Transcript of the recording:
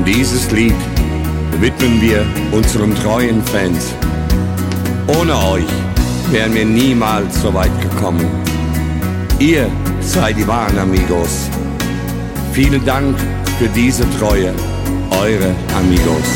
Dieses Lied widmen wir unseren treuen Fans. Ohne euch wären wir niemals so weit gekommen. Ihr seid die wahren Amigos. Vielen Dank für diese Treue, eure Amigos.